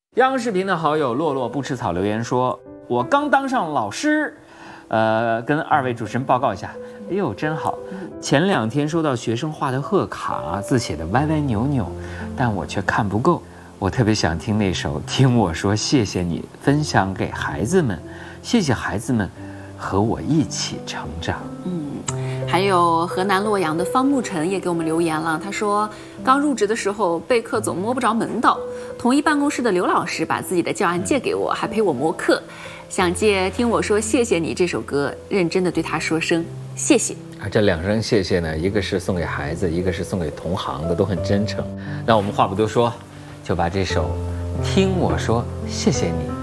央视频的好友洛洛不吃草留言说：“我刚当上老师，跟二位主持人报告一下。哎呦，真好！前2天收到学生画的贺卡，字写的歪歪扭扭，但我却看不够。我特别想听那首《听我说谢谢你》，分享给孩子们，谢谢孩子们和我一起成长。” 还有河南洛阳的方沐晨也给我们留言了，他说刚入职的时候备课总摸不着门道，同一办公室的刘老师把自己的教案借给我，还陪我磨课，想借听我说谢谢你这首歌，认真的对他说声谢谢。 这2声谢谢呢，一个是送给孩子，一个是送给同行的，都很真诚。那我们话不多说，就把这首《听我说谢谢你》